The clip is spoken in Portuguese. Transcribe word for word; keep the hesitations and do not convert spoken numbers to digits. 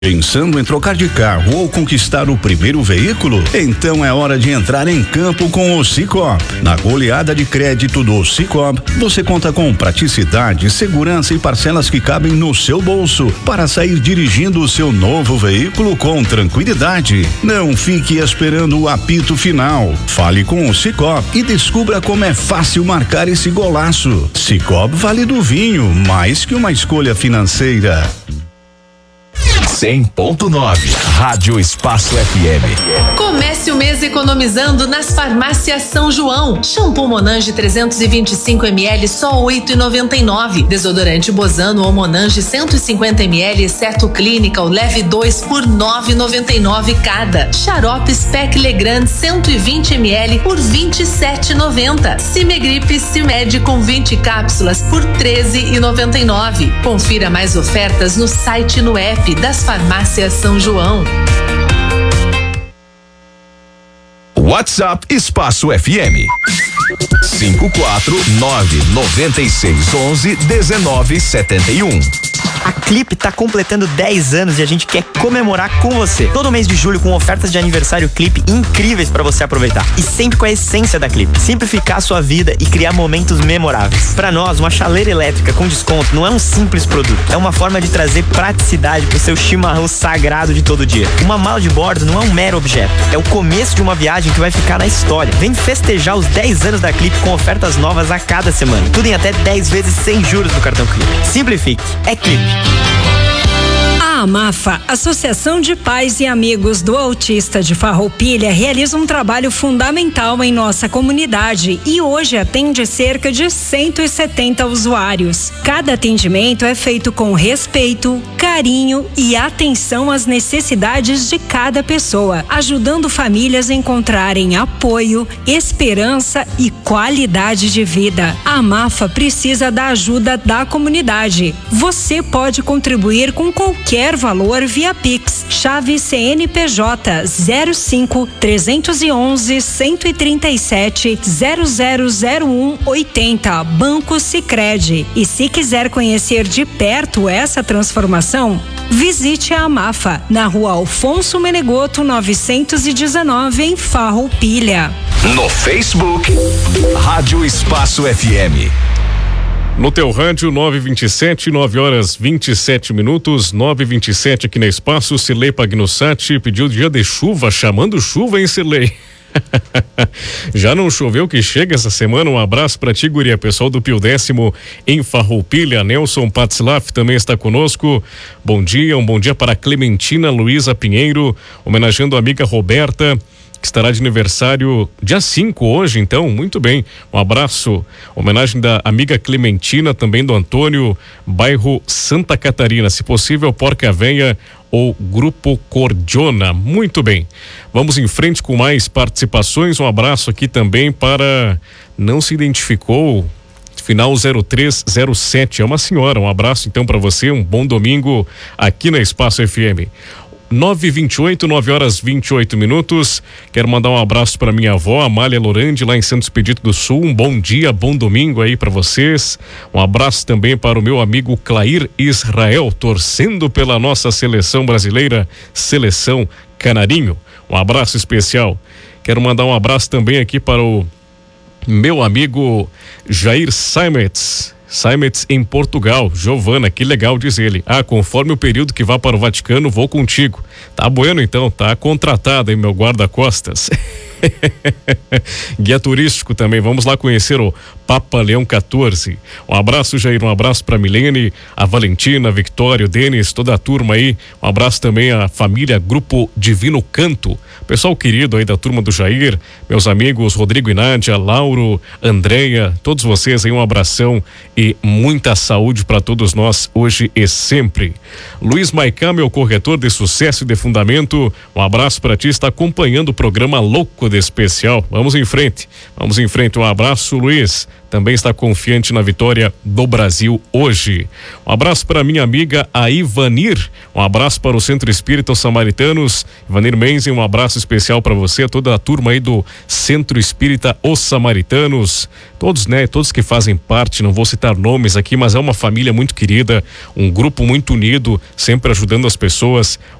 Pensando em trocar de carro ou conquistar o primeiro veículo? Então é hora de entrar em campo com o Sicoob. Na goleada de crédito do Sicoob, você conta com praticidade, segurança e parcelas que cabem no seu bolso para sair dirigindo o seu novo veículo com tranquilidade. Não fique esperando o apito final. Fale com o Sicoob e descubra como é fácil marcar esse golaço. Sicoob Vale do Vinho, mais que uma escolha financeira. cem ponto nove Rádio Espaço F M. Comece o mês economizando nas farmácias São João. Shampoo Monange trezentos e vinte e cinco mililitros só oito reais e noventa e nove centavos. Desodorante Bozano ou Monange cento e cinquenta mililitros Certo Clinical leve dois por nove reais e noventa e nove centavos cada. Xarope Spec Legrand cento e vinte mililitros por vinte e sete reais e noventa centavos. Cimegrip Cimed com vinte cápsulas por treze reais e noventa e nove centavos. Confira mais ofertas no site e no app das farmácias São João. WhatsApp Espaço F M cinco quatro nove nove seis onze dezenove setenta e um. A Clip tá completando dez anos e a gente quer comemorar com você. Todo mês de julho com ofertas de aniversário Clip incríveis para você aproveitar. E sempre com a essência da Clip, simplificar a sua vida e criar momentos memoráveis. Para nós, uma chaleira elétrica com desconto não é um simples produto, é uma forma de trazer praticidade pro seu chimarrão sagrado de todo dia. Uma mala de bordo não é um mero objeto, é o começo de uma viagem que vai ficar na história. Vem festejar os dez anos da Clip com ofertas novas a cada semana. Tudo em até dez vezes sem juros no cartão Clip. Simplifique, é Clip. A AMAFA, Associação de Pais e Amigos do Autista de Farroupilha, realiza um trabalho fundamental em nossa comunidade e hoje atende cerca de cento e setenta usuários. Cada atendimento é feito com respeito, carinho e atenção às necessidades de cada pessoa, ajudando famílias a encontrarem apoio, esperança e qualidade de vida. A AMAFA precisa da ajuda da comunidade. Você pode contribuir com qualquer valor via Pix, chave C N P J zero cinco trezentos e onze cento e trinta e sete zero zero zero um oitenta, Banco Sicredi. E se quiser conhecer de perto essa transformação, visite a AMAFA na Rua Alfonso Menegoto novecentos e dezenove em Farroupilha. No Facebook, Rádio Espaço F M. No teu rádio, nove e vinte e sete, nove horas vinte e sete minutos, nove e vinte e sete aqui na Espaço. Cirlei Pagnussati pediu dia de chuva, chamando chuva, hein, Cirlei? Já não choveu que chega essa semana. Um abraço pra ti, guria. Pessoal do Pio Décimo em Farroupilha. Nelson Patzlaff também está conosco. Bom dia, um bom dia para Clementina Luiza Pinheiro, homenageando a amiga Roberta, que estará de aniversário dia cinco hoje, então, muito bem. Um abraço, homenagem da amiga Clementina, também do Antônio, bairro Santa Catarina, se possível, Porca Véia ou Grupo Cordiona. Muito bem. Vamos em frente com mais participações. Um abraço aqui também para, não se identificou, final zero três zero sete, é uma senhora. Um abraço então para você, um bom domingo aqui na Espaço F M. nove e vinte e oito, nove horas vinte e oito minutos. Quero mandar um abraço para minha avó, Amália Lorandi, lá em Santos Expedito do Sul. Um bom dia, bom domingo aí para vocês. Um abraço também para o meu amigo Clair Israel, torcendo pela nossa seleção brasileira, Seleção Canarinho. Um abraço especial. Quero mandar um abraço também aqui para o meu amigo Jair Simets. Simets em Portugal. Giovana, que legal, diz ele. Ah, conforme o período que vá para o Vaticano, vou contigo. Tá bueno então, tá contratado aí meu guarda-costas. Guia turístico também, vamos lá conhecer o Papa Leão quatorze. Um abraço, Jair, um abraço para Milene, a Valentina, a Victória, o Denis, toda a turma aí. Um abraço também à família Grupo Divino Canto, pessoal querido aí da turma do Jair, meus amigos Rodrigo e Nádia, Lauro, Andréia, todos vocês aí, um abração e muita saúde para todos nós hoje e sempre. Luiz Maicá, meu corretor de sucesso e de fundamento, um abraço para ti, está acompanhando o programa Louco de especial. Vamos em frente, vamos em frente. Um abraço, Luiz. Também está confiante na vitória do Brasil hoje. Um abraço para minha amiga a Ivanir. Um abraço para o Centro Espírita Os Samaritanos. Ivanir Menzen, um abraço especial para você, toda a turma aí do Centro Espírita Os Samaritanos. Todos, né? Todos que fazem parte, não vou citar nomes aqui, mas é uma família muito querida, um grupo muito unido, sempre ajudando as pessoas.